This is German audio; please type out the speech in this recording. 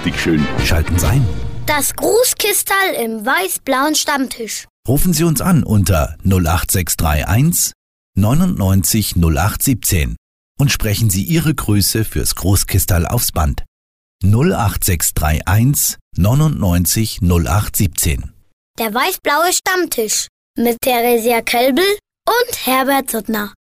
richtig schön. Schalten Sie ein. Das Grußkistal im weiß-blauen Stammtisch. Rufen Sie uns an unter 08631 99 0817 und sprechen Sie Ihre Grüße fürs Großkistal aufs Band. 08631 99 0817. Der weiß-blaue Stammtisch mit Theresia Kölbel und Herbert Suttner.